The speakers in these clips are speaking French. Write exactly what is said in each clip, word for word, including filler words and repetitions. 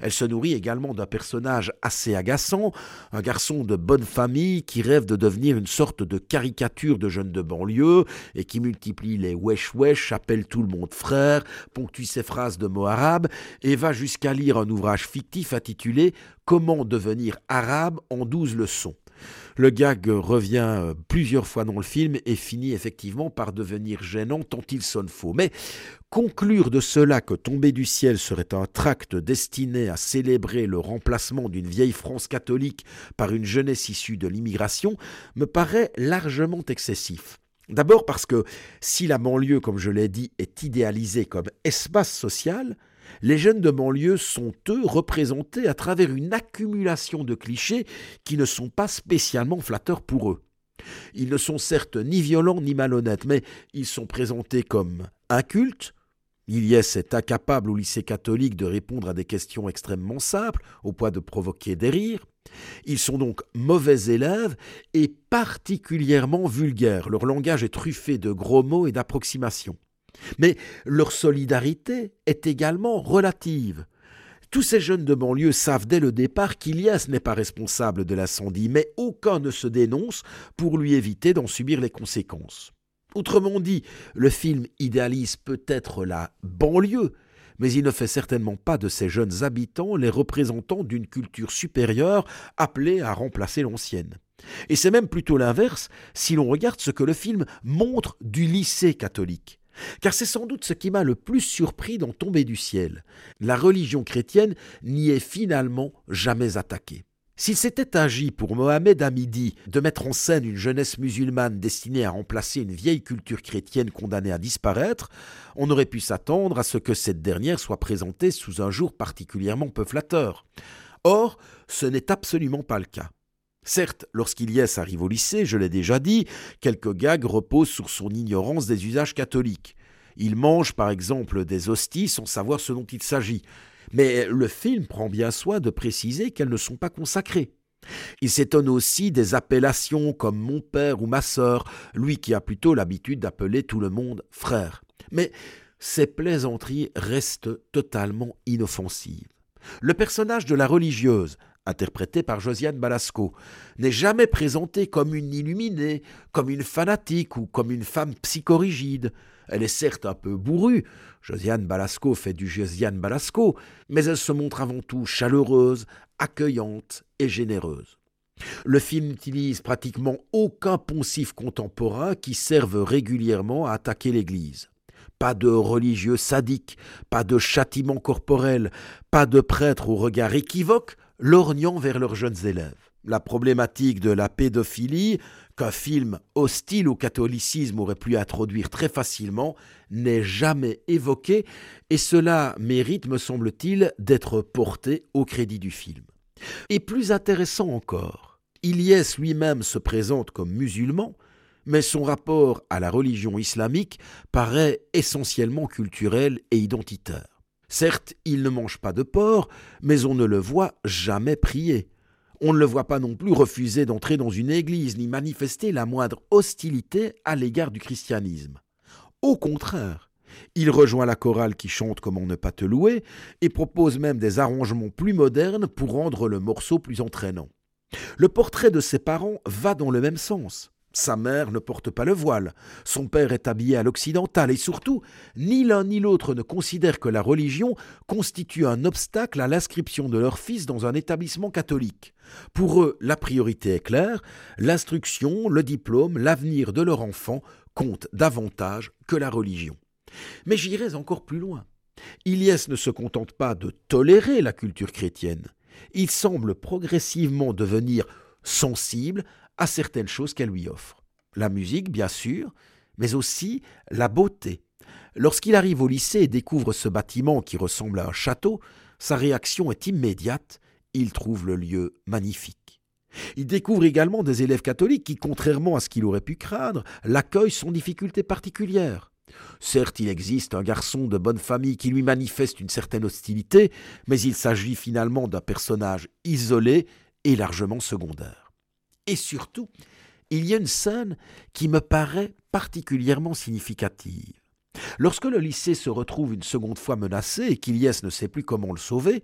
Elle se nourrit également d'un personnage assez agaçant, un garçon de bonne famille qui rêve de devenir une sorte de caricature de jeune de banlieue et qui multiplie les wesh wesh, appelle tout le monde frère, ponctue ses phrases de mots arabes et va jusqu'à lire un ouvrage fictif intitulé « Comment devenir arabe en douze leçons ». Le gag revient plusieurs fois dans le film et finit effectivement par devenir gênant tant il sonne faux. Mais conclure de cela que Tomber du ciel serait un tract destiné à célébrer le remplacement d'une vieille France catholique par une jeunesse issue de l'immigration me paraît largement excessif. D'abord parce que si la banlieue, comme je l'ai dit, est idéalisée comme espace social, les jeunes de banlieue sont, eux, représentés à travers une accumulation de clichés qui ne sont pas spécialement flatteurs pour eux. Ils ne sont certes ni violents ni malhonnêtes, mais ils sont présentés comme incultes. Ilyes est incapable au lycée catholique de répondre à des questions extrêmement simples, au point de provoquer des rires. Ils sont donc mauvais élèves et particulièrement vulgaires. Leur langage est truffé de gros mots et d'approximations. Mais leur solidarité est également relative. Tous ces jeunes de banlieue savent dès le départ qu'Ilyes n'est pas responsable de l'incendie, mais aucun ne se dénonce pour lui éviter d'en subir les conséquences. Autrement dit, le film idéalise peut-être la banlieue, mais il ne fait certainement pas de ces jeunes habitants les représentants d'une culture supérieure appelée à remplacer l'ancienne. Et c'est même plutôt l'inverse si l'on regarde ce que le film montre du lycée catholique. Car c'est sans doute ce qui m'a le plus surpris dans Tomber du ciel. La religion chrétienne n'y est finalement jamais attaquée. S'il s'était agi pour Mohamed Hamidi de mettre en scène une jeunesse musulmane destinée à remplacer une vieille culture chrétienne condamnée à disparaître, on aurait pu s'attendre à ce que cette dernière soit présentée sous un jour particulièrement peu flatteur. Or, ce n'est absolument pas le cas. Certes, lorsqu'Ilyes arrive au lycée, je l'ai déjà dit, quelques gags reposent sur son ignorance des usages catholiques. Il mange par exemple des hosties sans savoir ce dont il s'agit. Mais le film prend bien soin de préciser qu'elles ne sont pas consacrées. Il s'étonne aussi des appellations comme mon père ou ma sœur, lui qui a plutôt l'habitude d'appeler tout le monde frère. Mais ces plaisanteries restent totalement inoffensives. Le personnage de la religieuse, interprétée par Josiane Balasco, n'est jamais présentée comme une illuminée, comme une fanatique ou comme une femme psychorigide. Elle est certes un peu bourrue, Josiane Balasco fait du Josiane Balasco, mais elle se montre avant tout chaleureuse, accueillante et généreuse. Le film n'utilise pratiquement aucun poncif contemporain qui serve régulièrement à attaquer l'Église. Pas de religieux sadiques, pas de châtiment corporel, pas de prêtres au regard équivoque, lorgnant vers leurs jeunes élèves. La problématique de la pédophilie, qu'un film hostile au catholicisme aurait pu introduire très facilement, n'est jamais évoquée et cela mérite, me semble-t-il, d'être porté au crédit du film. Et plus intéressant encore, Ilyes lui-même se présente comme musulman, mais son rapport à la religion islamique paraît essentiellement culturel et identitaire. Certes, il ne mange pas de porc, mais on ne le voit jamais prier. On ne le voit pas non plus refuser d'entrer dans une église, ni manifester la moindre hostilité à l'égard du christianisme. Au contraire, il rejoint la chorale qui chante Comment ne pas te louer et propose même des arrangements plus modernes pour rendre le morceau plus entraînant. Le portrait de ses parents va dans le même sens. Sa mère ne porte pas le voile, son père est habillé à l'occidental et surtout, ni l'un ni l'autre ne considèrent que la religion constitue un obstacle à l'inscription de leur fils dans un établissement catholique. Pour eux, la priorité est claire, l'instruction, le diplôme, l'avenir de leur enfant comptent davantage que la religion. Mais j'irai encore plus loin. Ilyes ne se contente pas de tolérer la culture chrétienne, il semble progressivement devenir sensible à certaines choses qu'elle lui offre. La musique, bien sûr, mais aussi la beauté. Lorsqu'il arrive au lycée et découvre ce bâtiment qui ressemble à un château, sa réaction est immédiate, il trouve le lieu magnifique. Il découvre également des élèves catholiques qui, contrairement à ce qu'il aurait pu craindre, l'accueillent sans difficulté particulière. Certes, il existe un garçon de bonne famille qui lui manifeste une certaine hostilité, mais il s'agit finalement d'un personnage isolé et largement secondaire. Et surtout, il y a une scène qui me paraît particulièrement significative. Lorsque le lycée se retrouve une seconde fois menacé et qu'Ilyes ne sait plus comment le sauver,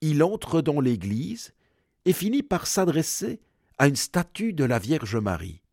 il entre dans l'église et finit par s'adresser à une statue de la Vierge Marie.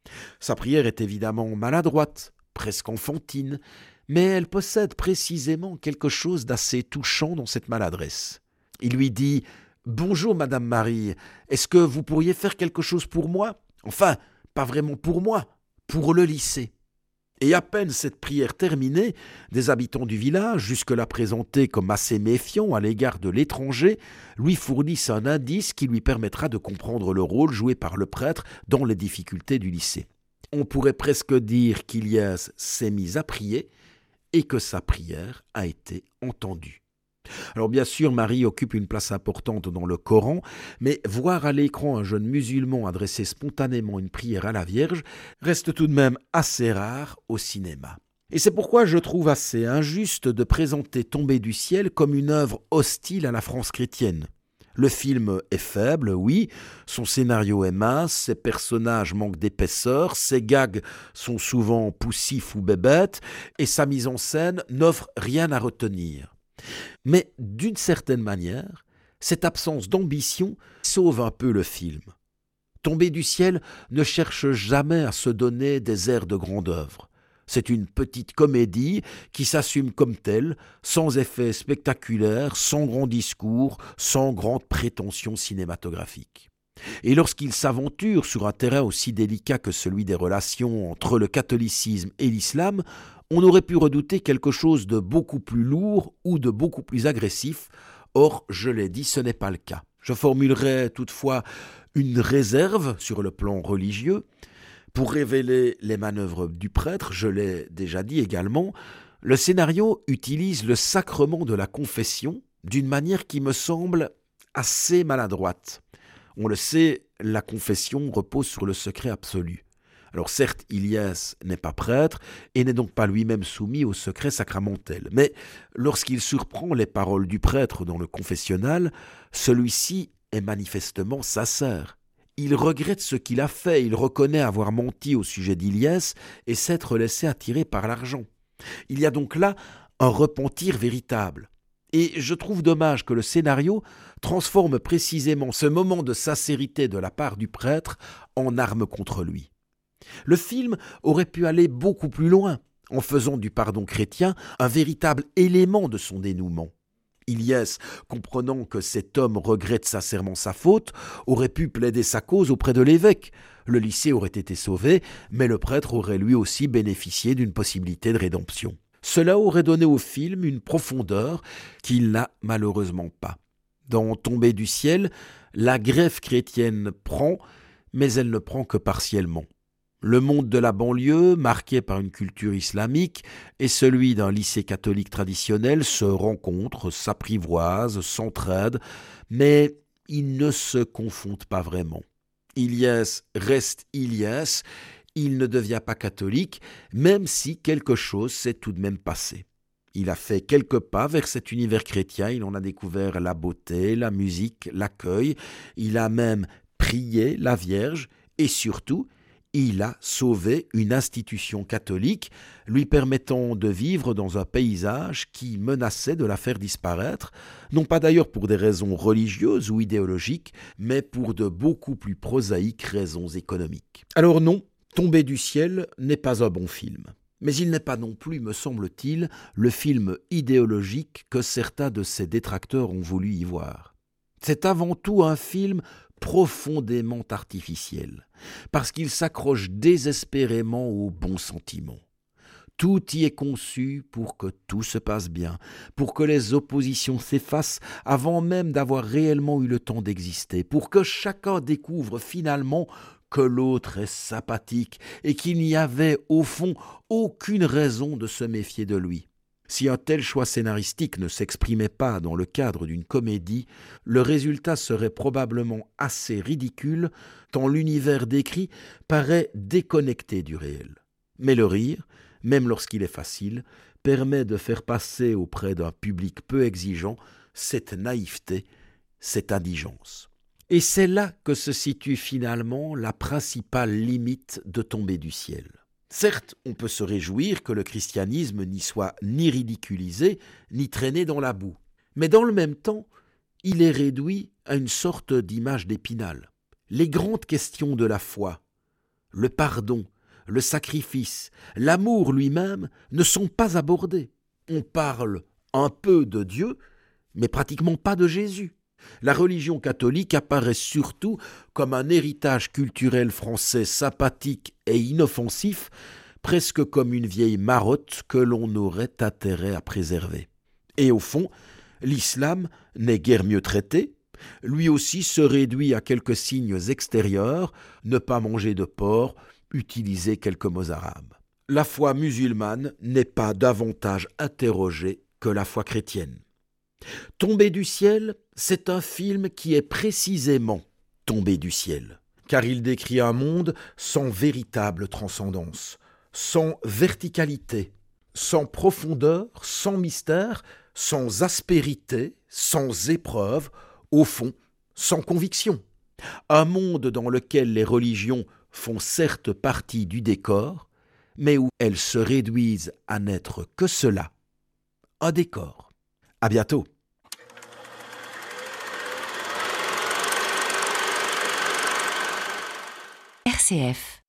Sa prière est évidemment maladroite, presque enfantine, mais elle possède précisément quelque chose d'assez touchant dans cette maladresse. Il lui dit « Bonjour Madame Marie, est-ce que vous pourriez faire quelque chose pour moi ? Enfin, pas vraiment pour moi, pour le lycée. » Et à peine cette prière terminée, des habitants du village, jusque-là présentés comme assez méfiants à l'égard de l'étranger, lui fournissent un indice qui lui permettra de comprendre le rôle joué par le prêtre dans les difficultés du lycée. On pourrait presque dire qu'Ilyes s'est mis à prier et que sa prière a été entendue. Alors bien sûr, Marie occupe une place importante dans le Coran, mais voir à l'écran un jeune musulman adresser spontanément une prière à la Vierge reste tout de même assez rare au cinéma. Et c'est pourquoi je trouve assez injuste de présenter Tombé du ciel comme une œuvre hostile à la France chrétienne. Le film est faible, oui, son scénario est mince, ses personnages manquent d'épaisseur, ses gags sont souvent poussifs ou bébêtes, et sa mise en scène n'offre rien à retenir. Mais d'une certaine manière, cette absence d'ambition sauve un peu le film. Tombé du ciel ne cherche jamais à se donner des airs de grande œuvre. C'est une petite comédie qui s'assume comme telle, sans effets spectaculaires, sans grand discours, sans grande prétention cinématographique. Et lorsqu'il s'aventure sur un terrain aussi délicat que celui des relations entre le catholicisme et l'islam, on aurait pu redouter quelque chose de beaucoup plus lourd ou de beaucoup plus agressif. Or, je l'ai dit, ce n'est pas le cas. Je formulerai toutefois une réserve sur le plan religieux. Pour révéler les manœuvres du prêtre, je l'ai déjà dit également, le scénario utilise le sacrement de la confession d'une manière qui me semble assez maladroite. On le sait, la confession repose sur le secret absolu. Alors certes, Ilyes n'est pas prêtre et n'est donc pas lui-même soumis au secret sacramentel. Mais lorsqu'il surprend les paroles du prêtre dans le confessionnal, celui-ci est manifestement sincère. Il regrette ce qu'il a fait, il reconnaît avoir menti au sujet d'Ilyes et s'être laissé attirer par l'argent. Il y a donc là un repentir véritable. Et je trouve dommage que le scénario transforme précisément ce moment de sincérité de la part du prêtre en arme contre lui. Le film aurait pu aller beaucoup plus loin, en faisant du pardon chrétien un véritable élément de son dénouement. Ilyes, comprenant que cet homme regrette sincèrement sa faute, aurait pu plaider sa cause auprès de l'évêque. Le lycée aurait été sauvé, mais le prêtre aurait lui aussi bénéficié d'une possibilité de rédemption. Cela aurait donné au film une profondeur qu'il n'a malheureusement pas. Dans Tombé du ciel, la greffe chrétienne prend, mais elle ne prend que partiellement. Le monde de la banlieue, marqué par une culture islamique, et celui d'un lycée catholique traditionnel se rencontrent, s'apprivoisent, s'entraident, mais ils ne se confondent pas vraiment. Ilyes reste Ilyes, il ne devient pas catholique, même si quelque chose s'est tout de même passé. Il a fait quelques pas vers cet univers chrétien, il en a découvert la beauté, la musique, l'accueil, il a même prié la Vierge, et surtout, il a sauvé une institution catholique, lui permettant de vivre dans un paysage qui menaçait de la faire disparaître, non pas d'ailleurs pour des raisons religieuses ou idéologiques, mais pour de beaucoup plus prosaïques raisons économiques. Alors non, Tombé du ciel n'est pas un bon film. Mais il n'est pas non plus, me semble-t-il, le film idéologique que certains de ses détracteurs ont voulu y voir. C'est avant tout un film profondément artificiel, parce qu'il s'accroche désespérément aux bons sentiments. Tout y est conçu pour que tout se passe bien, pour que les oppositions s'effacent avant même d'avoir réellement eu le temps d'exister, pour que chacun découvre finalement que l'autre est sympathique et qu'il n'y avait au fond aucune raison de se méfier de lui. Si un tel choix scénaristique ne s'exprimait pas dans le cadre d'une comédie, le résultat serait probablement assez ridicule, tant l'univers décrit paraît déconnecté du réel. Mais le rire, même lorsqu'il est facile, permet de faire passer auprès d'un public peu exigeant cette naïveté, cette indigence. Et c'est là que se situe finalement la principale limite de Tombé du ciel. Certes, on peut se réjouir que le christianisme n'y soit ni ridiculisé, ni traîné dans la boue. Mais dans le même temps, il est réduit à une sorte d'image d'Épinal. Les grandes questions de la foi, le pardon, le sacrifice, l'amour lui-même ne sont pas abordés. On parle un peu de Dieu, mais pratiquement pas de Jésus. La religion catholique apparaît surtout comme un héritage culturel français sympathique et inoffensif, presque comme une vieille marotte que l'on aurait intérêt à préserver. Et au fond, l'islam n'est guère mieux traité. Lui aussi se réduit à quelques signes extérieurs, ne pas manger de porc, utiliser quelques mots arabes. La foi musulmane n'est pas davantage interrogée que la foi chrétienne. Tombé du ciel, c'est un film qui est précisément tombé du ciel, car il décrit un monde sans véritable transcendance, sans verticalité, sans profondeur, sans mystère, sans aspérité, sans épreuve, au fond, sans conviction. Un monde dans lequel les religions font certes partie du décor, mais où elles se réduisent à n'être que cela, un décor. À bientôt. R C F